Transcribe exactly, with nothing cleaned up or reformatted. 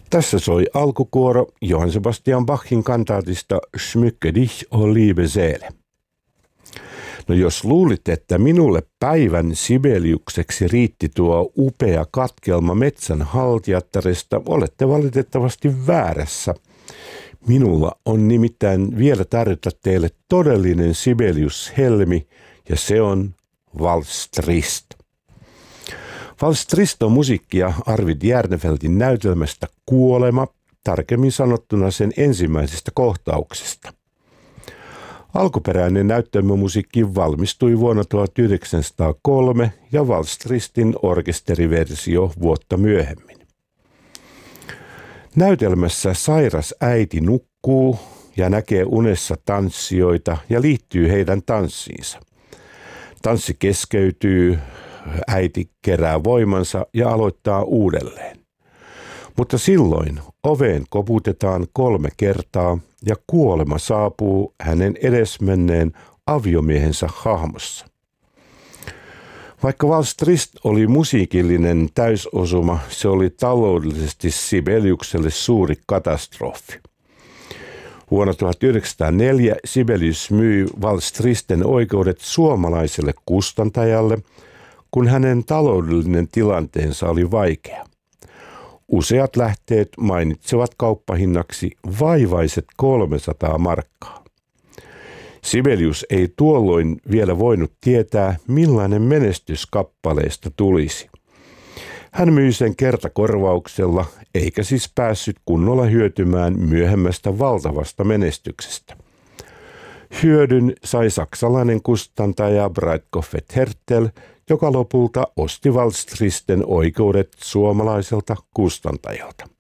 Tässä soi alkukuoro Johann Sebastian Bachin kantaatista Schmücke dich, o liebe Seele. No jos luulit, että minulle päivän Sibeliukseksi riitti tuo upea katkelma metsän haltijattaresta, olette valitettavasti väärässä. Minulla on nimittäin vielä tarjota teille todellinen Sibelius-helmi, ja se on Vals Trist. Vals Trist on musiikkia Arvid Järnefeltin näytelmästä Kuolema, tarkemmin sanottuna sen ensimmäisestä kohtauksesta. Alkuperäinen näytelmämusiikki valmistui vuonna tuhatyhdeksänsataakolme ja Vals Tristin orkesteriversio vuotta myöhemmin. Näytelmässä sairas äiti nukkuu ja näkee unessa tanssijoita ja liittyy heidän tanssiinsa. Tanssi keskeytyy, äiti kerää voimansa ja aloittaa uudelleen. Mutta silloin oveen koputetaan kolme kertaa ja kuolema saapuu hänen edesmenneen aviomiehensä hahmossa. Vaikka Vals Trist oli musiikillinen täysosuma, se oli taloudellisesti Sibeliukselle suuri katastrofi. Vuonna tuhatyhdeksänsataaneljä Sibelius myi Vals Tristen oikeudet suomalaiselle kustantajalle, kun hänen taloudellinen tilanteensa oli vaikea. Useat lähteet mainitsevat kauppahinnaksi vaivaiset kolmesataa markkaa. Sibelius ei tuolloin vielä voinut tietää, millainen menestys kappaleesta tulisi. Hän myi sen kertakorvauksella, eikä siis päässyt kunnolla hyötymään myöhemmästä valtavasta menestyksestä. Hyödyn sai saksalainen kustantaja Breitkopf Hertel, joka lopulta osti Vals Tristen oikeudet suomalaiselta kustantajalta.